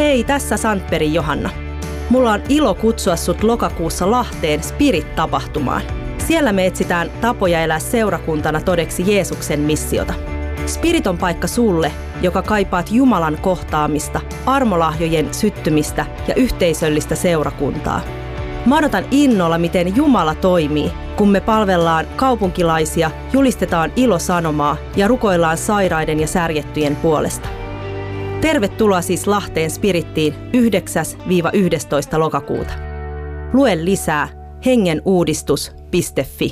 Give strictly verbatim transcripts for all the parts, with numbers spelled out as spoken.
Hei, tässä Sandbergin Johanna. Mulla on ilo kutsua sut lokakuussa Lahteen Spirit-tapahtumaan. Siellä me etsitään tapoja elää seurakuntana todeksi Jeesuksen missiota. Spirit on paikka sulle, joka kaipaat Jumalan kohtaamista, armolahjojen syttymistä ja yhteisöllistä seurakuntaa. Mä odotan innolla, miten Jumala toimii, kun me palvellaan kaupunkilaisia, julistetaan ilosanomaa ja rukoillaan sairaiden ja särjettyjen puolesta. Tervetuloa siis Lahteen Spirittiin yhdeksäs yhdestoista lokakuuta. Lue lisää hengenuudistus piste fi.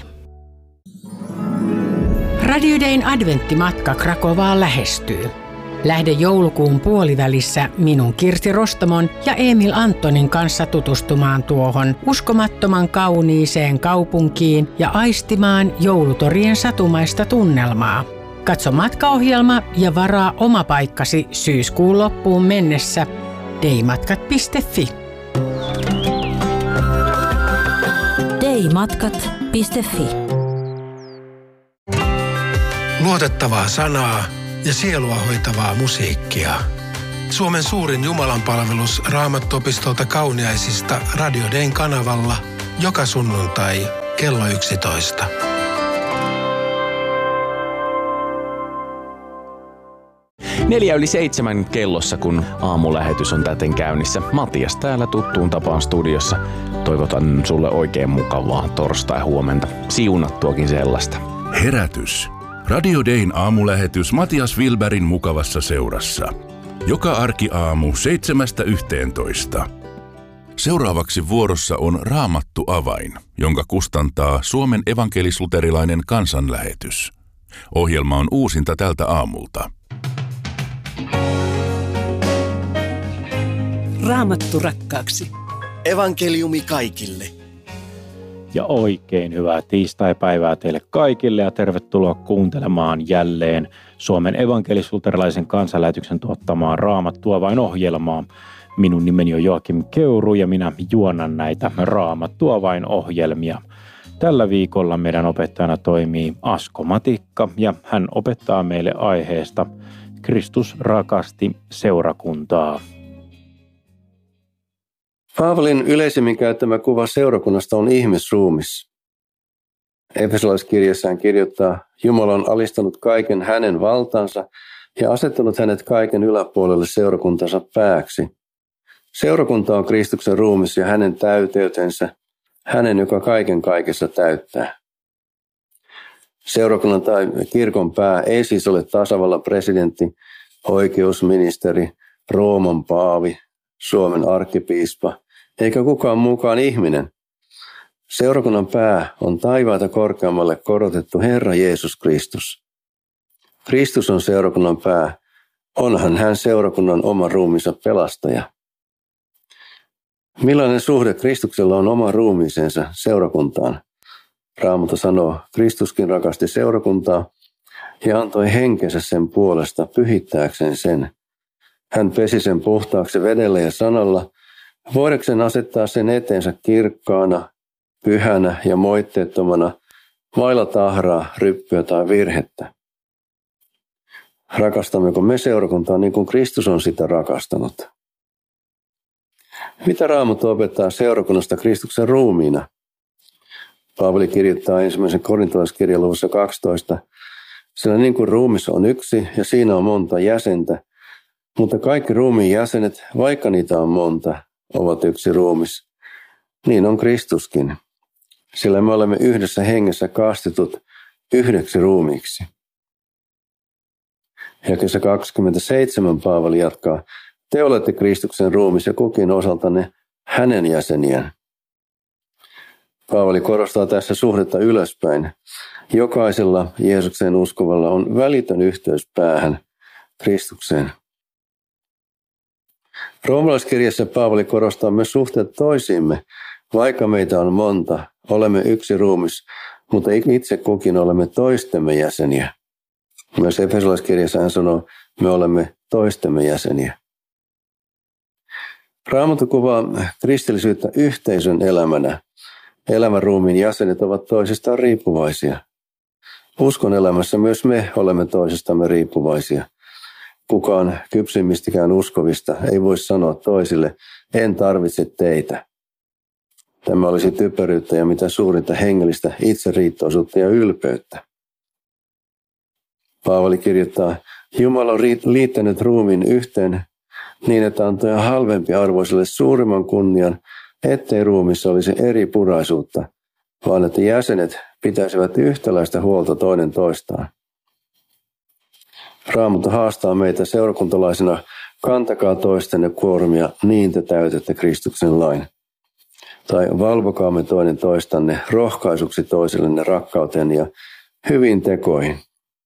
Radio Dayn adventtimatka Krakovaan lähestyy. Lähde joulukuun puolivälissä minun Kirsi Rostamon ja Emil Antonin kanssa tutustumaan tuohon uskomattoman kauniiseen kaupunkiin ja aistimaan joulutorien satumaista tunnelmaa. Katso matkaohjelma ja varaa oma paikkasi syyskuun loppuun mennessä daymatkat piste fi. daymatkat piste fi. Luotettavaa sanaa ja sielua hoitavaa musiikkia. Suomen suurin jumalanpalvelus Raamattuopistolta Kauniaisista Radio Dayn kanavalla joka sunnuntai kello yksitoista. Neljä yli seitsemän kellossa, kun aamulähetys on täten käynnissä. Matias täällä tuttuun tapaan studiossa. Toivotan sulle oikein mukavaa torstai-huomenta. Siunattuakin sellaista. Herätys. Radio Dayn aamulähetys Matias Wilbergin mukavassa seurassa. Joka arkiaamu seitsemästä yhteentoista. Seuraavaksi vuorossa on Raamattu avain, jonka kustantaa Suomen evankelis-luterilainen kansanlähetys. Ohjelma on uusinta tältä aamulta. Raamattu rakkaaksi. Evankeliumi kaikille. Ja oikein hyvää tiistaipäivää teille kaikille ja tervetuloa kuuntelemaan jälleen Suomen evankelis-luterilaisen kansanlähetyksen tuottamaa Raamattu avain -ohjelmaa. Minun nimeni on Joakim Keuru ja minä juonan näitä Raamattu avain -ohjelmia. Tällä viikolla meidän opettajana toimii Asko Matikka ja hän opettaa meille aiheesta Kristus rakasti seurakuntaa. Paavalin yleisimmin käyttämä kuva seurakunnasta on ihmisruumis. Efesolaiskirjassa hän kirjoittaa, Jumala on alistanut kaiken hänen valtaansa ja asettanut hänet kaiken yläpuolelle seurakuntansa pääksi. Seurakunta on Kristuksen ruumis ja hänen täyteytensä, hänen, joka kaiken kaikessa täyttää. Seurakunnan tai kirkon pää ei siis ole tasavallan presidentti, oikeusministeri, Rooman paavi, Suomen arkkipiispa, eikä kukaan muukaan ihminen. Seurakunnan pää on taivaita korkeammalle korotettu Herra Jeesus Kristus. Kristus on seurakunnan pää, onhan hän seurakunnan oman ruumiinsa pelastaja. Millainen suhde Kristuksella on oma ruumiiseensa seurakuntaan? Raamattu sanoo, Kristuskin rakasti seurakuntaa ja antoi henkensä sen puolesta pyhittääkseen sen. Hän pesi sen puhtaaksi vedellä ja sanalla, voidakseen asettaa sen eteensä kirkkaana, pyhänä ja moitteettomana, vailla tahraa, ryppyä tai virhettä. Rakastammeko me seurakuntaa niin kuin Kristus on sitä rakastanut? Mitä Raamattu opettaa seurakunnasta Kristuksen ruumiina? Paavali kirjoittaa ensimmäisen korintolaiskirjan luvussa kaksitoista, sillä niin kuin ruumis on yksi ja siinä on monta jäsentä, mutta kaikki ruumiin jäsenet, vaikka niitä on monta, ovat yksi ruumis. Niin on Kristuskin, sillä me olemme yhdessä hengessä kastetut yhdeksi ruumiiksi. Jakeessa kaksikymmentäseitsemän Paavali jatkaa, te olette Kristuksen ruumis ja kukin osaltanne hänen jäseniään. Paavali korostaa tässä suhdetta ylöspäin. Jokaisella Jeesuksen uskovalla on välitön yhteys päähän, Kristukseen. Roomalaiskirjassa Paavali korostaa myös suhteet toisiimme. Vaikka meitä on monta, olemme yksi ruumis, mutta itse kukin olemme toistemme jäseniä. Myös Efesolaiskirjassa hän sanoo, me olemme toistemme jäseniä. Raamattu kuvaa kristillisyyttä yhteisön elämänä. Elämän ruumiin jäsenet ovat toisistaan riippuvaisia. Uskon elämässä myös me olemme toisistamme riippuvaisia. kukaan kypsimmistikään uskovista ei voi sanoa toisille, en tarvitse teitä. Tämä olisi typeryyttä ja mitä suurinta hengellistä itseriittoisuutta ja ylpeyttä. Paavali kirjoittaa, Jumala on liittänyt ruumiin yhteen niin, että antoi halvempi arvoiselle suurimman kunnian, ettei ruumissa olisi eri puraisuutta, vaan että jäsenet pitäisivät yhtäläistä huolta toinen toistaan. Raamattu haastaa meitä seurakuntalaisina, kantakaa toistenne kuormia, niin te täytätte Kristuksen lain. Tai valvokaamme toinen toistanne rohkaisuksi toisillenne rakkauteen ja hyvin tekoihin.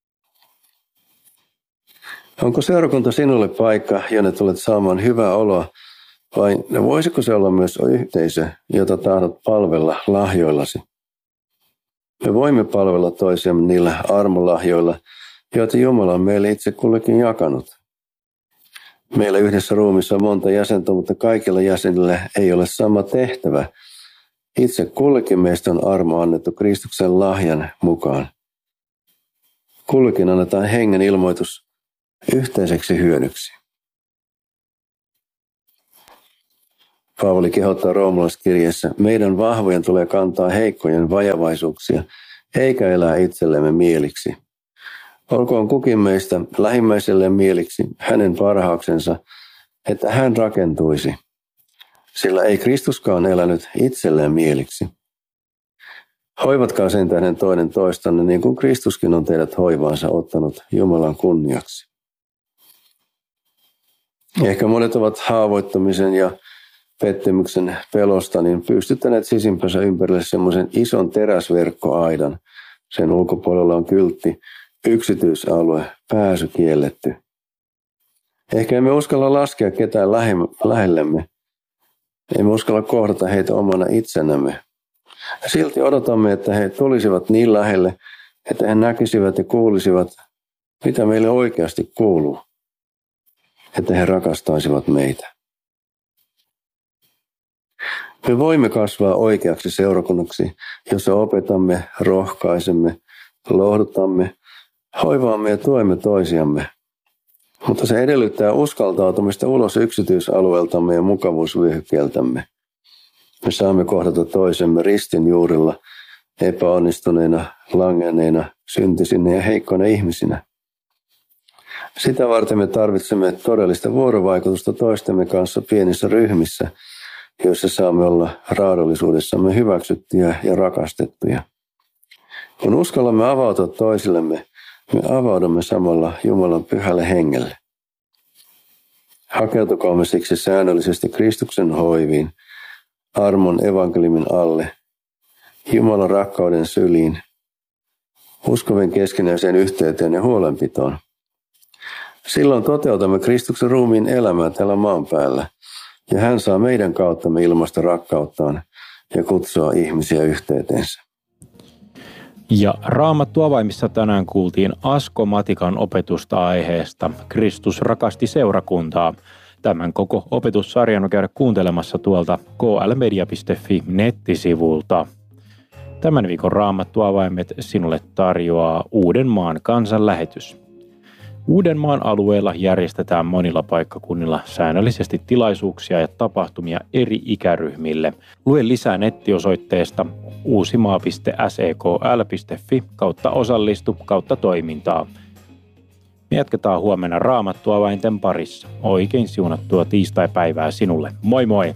Onko seurakunta sinulle paikka, jonne tulet saamaan hyvää oloa, vai voisiko se olla myös yhteisö, jota tahdot palvella lahjoillasi? Me voimme palvella toisiamme niillä armolahjoilla, joita Jumala on meille itse kullekin jakanut. Meillä yhdessä ruumissa on monta jäsentä, mutta kaikilla jäsenillä ei ole sama tehtävä. Itse kullekin meistä on armo annettu Kristuksen lahjan mukaan. Kullekin annetaan hengen ilmoitus yhteiseksi hyödyksi. Paavali kehottaa roomalaiskirjeessä, meidän vahvojen tulee kantaa heikkojen vajavaisuuksia, eikä elää itsellemme mieliksi. Olkoon kukin meistä lähimmäiselleen mieliksi hänen parhaaksensa, että hän rakentuisi, sillä ei Kristuskaan elänyt itselleen mieliksi. Hoivatkaa sen tähden toinen toistanne, niin kuin Kristuskin on teidät hoivaansa ottanut Jumalan kunniaksi. Ehkä monet ovat haavoittumisen ja pettymyksen pelosta, niin pystyttäneet sisimpänsä ympärille semmoisen ison teräsverkkoaidan. Sen ulkopuolella on kyltti, yksityisalue, pääsy kielletty. Ehkä emme uskalla laskea ketään lähellemme. Emme uskalla kohdata heitä omana itsenämme. Silti odotamme, että he tulisivat niin lähelle, että he näkisivät ja kuulisivat, mitä meille oikeasti kuuluu. Että he rakastaisivat meitä. Me voimme kasvaa oikeaksi seurakunnaksi, jossa opetamme, rohkaisemme, lohdutamme, hoivaamme ja tuemme toisiamme. Mutta se edellyttää uskaltautumista ulos yksityisalueeltamme ja mukavuusvyöhykkeeltämme. Me saamme kohdata toisemme ristin juurilla, epäonnistuneina, langenneina, syntisinä ja heikkoina ihmisinä. Sitä varten me tarvitsemme todellista vuorovaikutusta toistemme kanssa pienissä ryhmissä, joissa saamme olla raadollisuudessamme hyväksyttyjä ja rakastettuja. Kun uskallamme avautua toisillemme, me avaudumme samalla Jumalan pyhälle hengelle. Hakeutukaamme siksi säännöllisesti Kristuksen hoiviin, armon evankeliumin alle, Jumalan rakkauden syliin, uskovien keskinäiseen yhteyteen ja huolenpitoon. Silloin toteutamme Kristuksen ruumiin elämää täällä maan päällä, ja hän saa meidän kauttamme ilmaista rakkauttaan ja kutsua ihmisiä yhteyteensä. Ja Raamattu avaimissa tänään kuultiin Asko Matikan opetusta aiheesta Kristus rakasti seurakuntaa. Tämän koko opetussarjan on käydä kuuntelemassa tuolta k l media piste f i nettisivulta. Tämän viikon Raamattu avaimet sinulle tarjoaa Uudenmaan kansanlähetys. Uudenmaan alueella järjestetään monilla paikkakunnilla säännöllisesti tilaisuuksia ja tapahtumia eri ikäryhmille. Lue lisää nettiosoitteesta uusimaa piste s e k l piste f i kautta osallistu kautta toimintaa. Me jatketaan huomenna Raamattu avainten parissa. Oikein siunattua tiistaipäivää sinulle. Moi moi!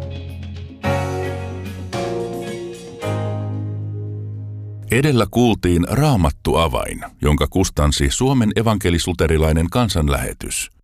Edellä kuultiin Raamattu avain, jonka kustansi Suomen evankelis-luterilainen kansanlähetys.